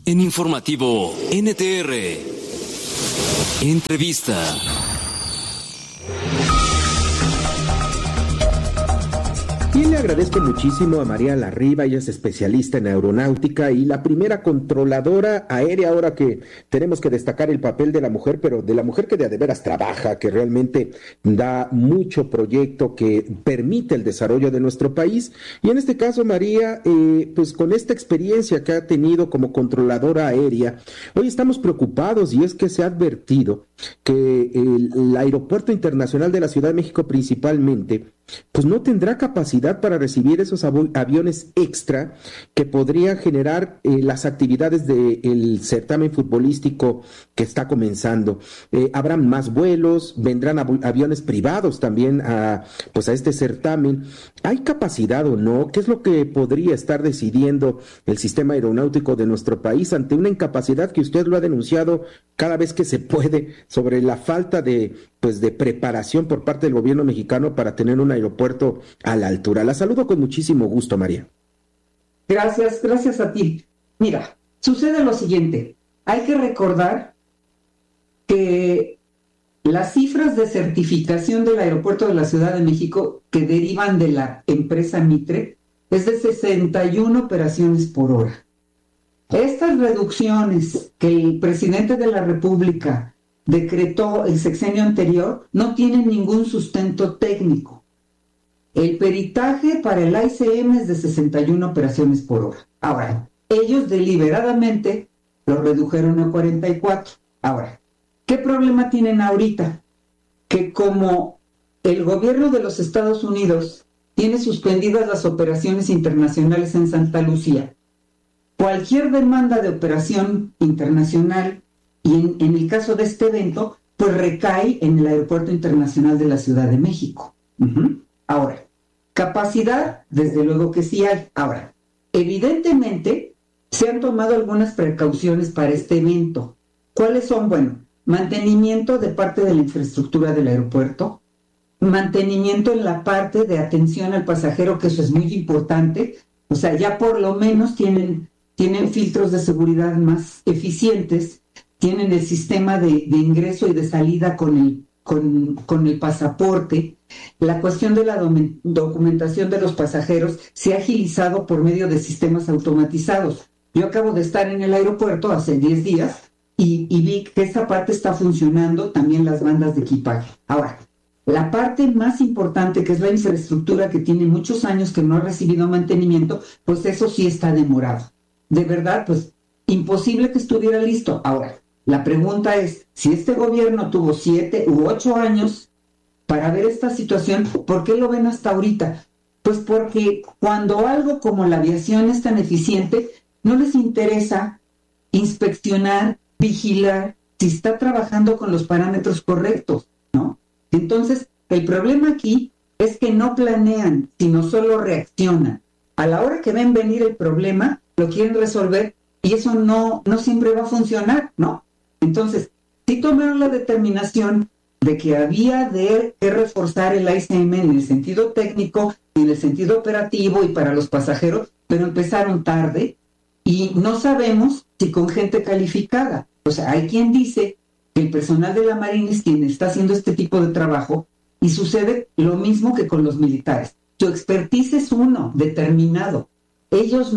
En Informativo NTR. Entrevista. Y le agradezco muchísimo a María Larriba, ella es especialista en aeronáutica y la primera controladora aérea, ahora que tenemos que destacar el papel de la mujer, pero de la mujer que de veras trabaja, que realmente da mucho proyecto, que permite el desarrollo de nuestro país. Y en este caso, María, pues con esta experiencia que ha tenido como controladora aérea, hoy estamos preocupados y es que se ha advertido que el Aeropuerto Internacional de la Ciudad de México principalmente, pues no tendrá capacidad para recibir esos aviones extra que podrían generar las actividades del certamen futbolístico que está comenzando. Habrán más vuelos, vendrán aviones privados también a este certamen. ¿Hay capacidad o no? ¿Qué es lo que podría estar decidiendo el sistema aeronáutico de nuestro país ante una incapacidad que usted lo ha denunciado cada vez que se puede sobre la falta de preparación por parte del gobierno mexicano para tener un aeropuerto a la altura? La saludo con muchísimo gusto, María. Gracias a ti. Mira, sucede lo siguiente. Hay que recordar que las cifras de certificación del aeropuerto de la Ciudad de México que derivan de la empresa Mitre es de 61 operaciones por hora. Estas reducciones que el presidente de la República decretó el sexenio anterior no tienen ningún sustento técnico. El peritaje para el AICM es de 61 operaciones por hora. Ahora, ellos deliberadamente lo redujeron a 44. Ahora, ¿qué problema tienen ahorita? Que como el gobierno de los Estados Unidos tiene suspendidas las operaciones internacionales en Santa Lucía, cualquier demanda de operación internacional, y en el caso de este evento, pues recae en el Aeropuerto Internacional de la Ciudad de México. Ahora, capacidad, desde luego que sí hay. Ahora, evidentemente, se han tomado algunas precauciones para este evento. ¿Cuáles son? Bueno, mantenimiento de parte de la infraestructura del aeropuerto, mantenimiento en la parte de atención al pasajero, que eso es muy importante. O sea, ya por lo menos tienen filtros de seguridad más eficientes, tienen el sistema de ingreso y de salida con el pasaporte. La cuestión de la documentación de los pasajeros se ha agilizado por medio de sistemas automatizados. Yo acabo de estar en el aeropuerto hace 10 días y vi que esa parte está funcionando, también las bandas de equipaje. Ahora, la parte más importante, que es la infraestructura, que tiene muchos años que no ha recibido mantenimiento, pues eso sí está demorado. De verdad, pues imposible que estuviera listo. Ahora, la pregunta es, si este gobierno tuvo 7 u 8 años para ver esta situación, ¿por qué lo ven hasta ahorita? Pues porque cuando algo como la aviación es tan eficiente, no les interesa inspeccionar, vigilar, si está trabajando con los parámetros correctos, ¿no? Entonces, el problema aquí es que no planean, sino solo reaccionan. A la hora que ven venir el problema, lo quieren resolver y eso no siempre va a funcionar, ¿no? Entonces, sí tomaron la determinación de que había que reforzar el AICM en el sentido técnico, en el sentido operativo y para los pasajeros, pero empezaron tarde y no sabemos si con gente calificada. O sea, hay quien dice que el personal de la Marina es quien está haciendo este tipo de trabajo y sucede lo mismo que con los militares. Su expertise es uno, determinado. Ellos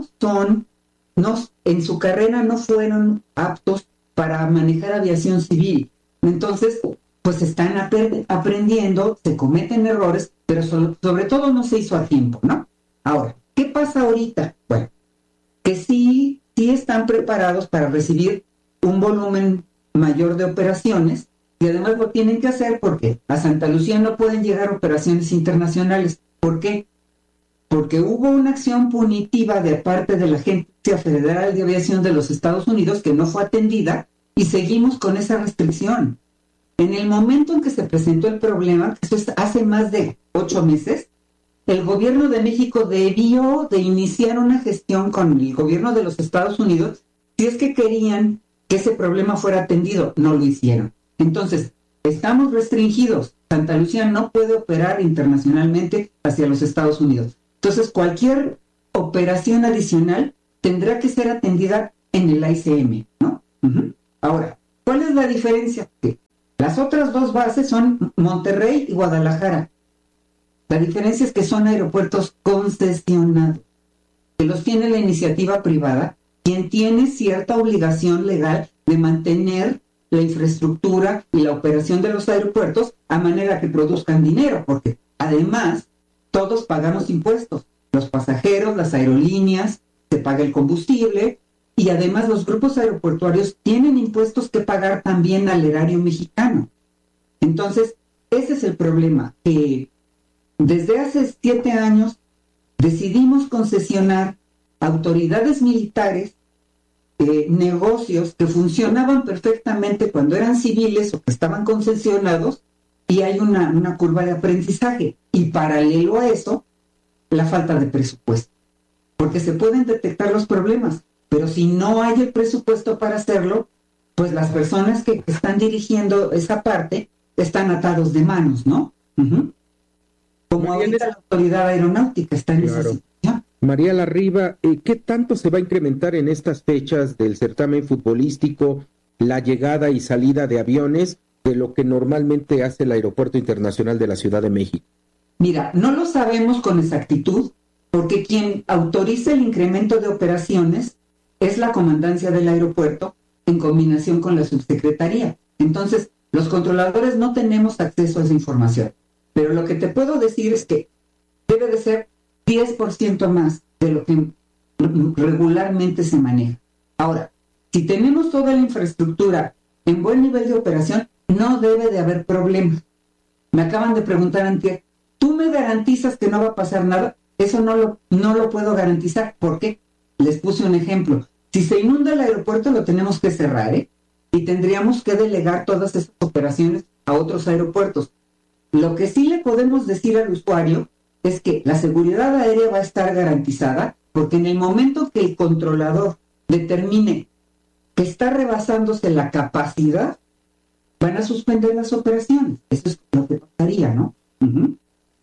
en su carrera no fueron aptos para manejar aviación civil. Entonces, pues están aprendiendo, se cometen errores, pero sobre todo no se hizo a tiempo, ¿no? Ahora, ¿qué pasa ahorita? Bueno, que sí están preparados para recibir un volumen mayor de operaciones y además lo tienen que hacer porque a Santa Lucía no pueden llegar operaciones internacionales. ¿Por qué? Porque hubo una acción punitiva de parte de la Agencia Federal de Aviación de los Estados Unidos que no fue atendida y seguimos con esa restricción. En el momento en que se presentó el problema, eso es hace más de 8 meses, el gobierno de México debió de iniciar una gestión con el gobierno de los Estados Unidos si es que querían que ese problema fuera atendido. No lo hicieron. Entonces, estamos restringidos. Santa Lucía no puede operar internacionalmente hacia los Estados Unidos. Entonces, cualquier operación adicional tendrá que ser atendida en el AICM, ¿no? Uh-huh. Ahora, ¿cuál es la diferencia? Que las otras dos bases son Monterrey y Guadalajara. La diferencia es que son aeropuertos concesionados, que los tiene la iniciativa privada, quien tiene cierta obligación legal de mantener la infraestructura y la operación de los aeropuertos a manera que produzcan dinero, porque además todos pagamos impuestos, los pasajeros, las aerolíneas, se paga el combustible, y además los grupos aeroportuarios tienen impuestos que pagar también al erario mexicano. Entonces, ese es el problema, que desde hace 7 años decidimos concesionar autoridades militares, negocios que funcionaban perfectamente cuando eran civiles o que estaban concesionados, y hay una curva de aprendizaje. Y paralelo a eso, la falta de presupuesto. Porque se pueden detectar los problemas, pero si no hay el presupuesto para hacerlo, pues las personas que están dirigiendo esa parte están atados de manos, ¿no? Uh-huh. Como ahorita la autoridad aeronáutica está en esa situación. María Larriba, ¿qué tanto se va a incrementar en estas fechas del certamen futbolístico la llegada y salida de aviones de lo que normalmente hace el Aeropuerto Internacional de la Ciudad de México? Mira, no lo sabemos con exactitud, porque quien autoriza el incremento de operaciones es la comandancia del aeropuerto en combinación con la subsecretaría. Entonces, los controladores no tenemos acceso a esa información. Pero lo que te puedo decir es que debe de ser 10% más de lo que regularmente se maneja. Ahora, si tenemos toda la infraestructura en buen nivel de operación, no debe de haber problema. Me acaban de preguntar antier, ¿tú me garantizas que no va a pasar nada? Eso no lo puedo garantizar. ¿Por qué? Les puse un ejemplo. Si se inunda el aeropuerto, lo tenemos que cerrar, y tendríamos que delegar todas esas operaciones a otros aeropuertos. Lo que sí le podemos decir al usuario es que la seguridad aérea va a estar garantizada, porque en el momento que el controlador determine que está rebasándose la capacidad, van a suspender las operaciones. Eso es lo que pasaría, ¿no? Uh-huh.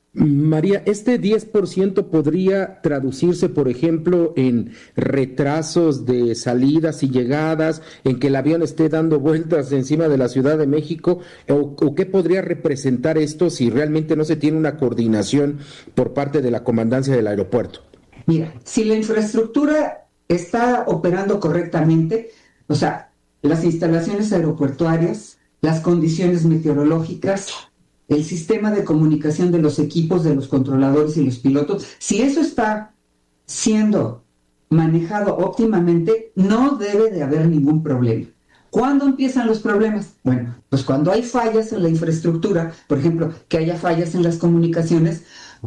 María, ¿este 10% podría traducirse, por ejemplo, en retrasos de salidas y llegadas, en que el avión esté dando vueltas encima de la Ciudad de México? ¿O qué podría representar esto si realmente no se tiene una coordinación por parte de la comandancia del aeropuerto? Mira, si la infraestructura está operando correctamente, o sea, las instalaciones aeroportuarias, las condiciones meteorológicas, el sistema de comunicación de los equipos, de los controladores y los pilotos, si eso está siendo manejado óptimamente, no debe de haber ningún problema. ¿Cuándo empiezan los problemas? Bueno, pues cuando hay fallas en la infraestructura, por ejemplo, que haya fallas en las comunicaciones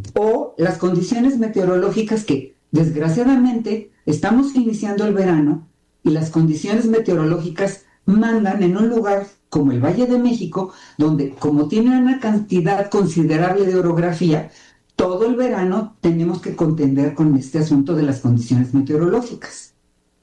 o las condiciones meteorológicas que, desgraciadamente, estamos iniciando el verano y las condiciones meteorológicas mandan en un lugar como el Valle de México, donde como tiene una cantidad considerable de orografía, todo el verano tenemos que contender con este asunto de las condiciones meteorológicas.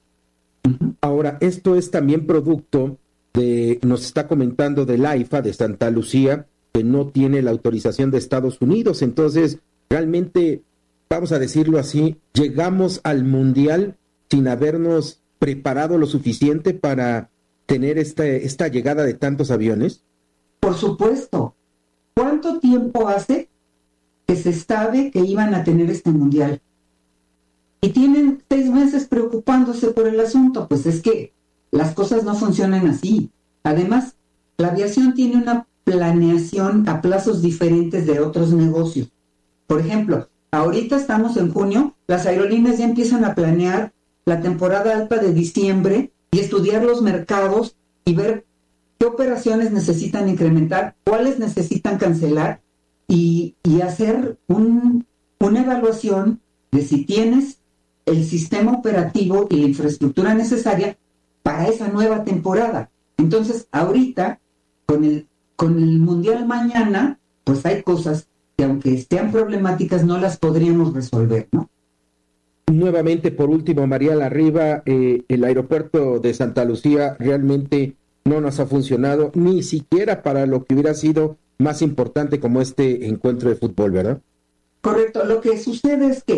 Ahora, esto es también producto de, nos está comentando del AIFA de Santa Lucía, que no tiene la autorización de Estados Unidos. Entonces, realmente, vamos a decirlo así, llegamos al Mundial sin habernos preparado lo suficiente para tener esta llegada de tantos aviones. Por supuesto. ¿Cuánto tiempo hace que se sabe que iban a tener este Mundial? Y tienen 6 meses preocupándose por el asunto. Pues es que las cosas no funcionan así. Además, la aviación tiene una planeación a plazos diferentes de otros negocios. Por ejemplo, ahorita estamos en junio, las aerolíneas ya empiezan a planear la temporada alta de diciembre y estudiar los mercados y ver qué operaciones necesitan incrementar, cuáles necesitan cancelar y hacer una evaluación de si tienes el sistema operativo y la infraestructura necesaria para esa nueva temporada. Entonces, ahorita, con el Mundial mañana, pues hay cosas que aunque sean problemáticas, no las podríamos resolver, ¿no? Nuevamente, por último, María Larriba, el aeropuerto de Santa Lucía realmente no nos ha funcionado, ni siquiera para lo que hubiera sido más importante como este encuentro de fútbol, ¿verdad? Correcto. Lo que sucede es que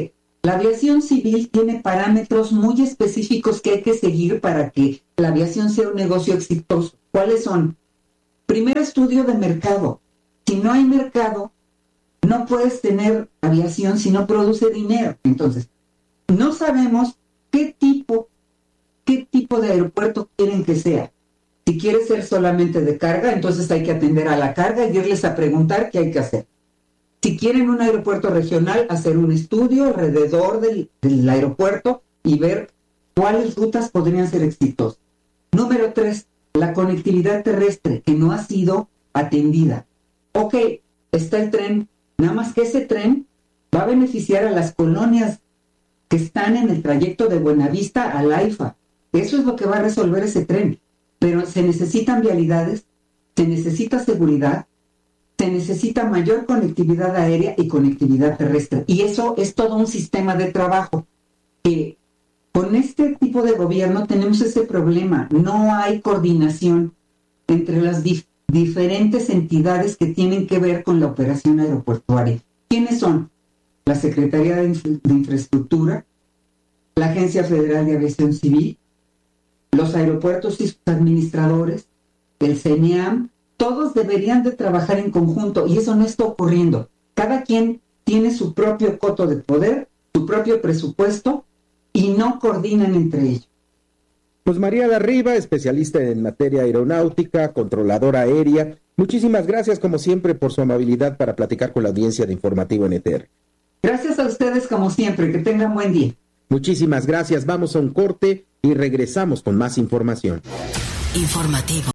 La aviación civil tiene parámetros muy específicos que hay que seguir para que la aviación sea un negocio exitoso. ¿Cuáles son? Primero, estudio de mercado. Si no hay mercado, no puedes tener aviación si no produce dinero. Entonces, no sabemos qué tipo de aeropuerto quieren que sea. Si quiere ser solamente de carga, entonces hay que atender a la carga y irles a preguntar qué hay que hacer. Si quieren un aeropuerto regional, hacer un estudio alrededor del aeropuerto y ver cuáles rutas podrían ser exitosas. Número 3, la conectividad terrestre, que no ha sido atendida. Ok, está el tren, nada más que ese tren va a beneficiar a las colonias que están en el trayecto de Buenavista a la AIFA. Eso es lo que va a resolver ese tren. Pero se necesitan vialidades, se necesita seguridad, se necesita mayor conectividad aérea y conectividad terrestre. Y eso es todo un sistema de trabajo. Con este tipo de gobierno tenemos ese problema. No hay coordinación entre las diferentes entidades que tienen que ver con la operación aeroportuaria. ¿Quiénes son? La Secretaría de Infraestructura, la Agencia Federal de Aviación Civil, los aeropuertos y sus administradores, el CENEAM. Todos deberían de trabajar en conjunto y eso no está ocurriendo. Cada quien tiene su propio coto de poder, su propio presupuesto y no coordinan entre ellos. Pues María Larriba, especialista en materia aeronáutica, controladora aérea, muchísimas gracias como siempre por su amabilidad para platicar con la audiencia de Informativo NTR. Gracias a ustedes como siempre, que tengan buen día. Muchísimas gracias, vamos a un corte y regresamos con más información. Informativo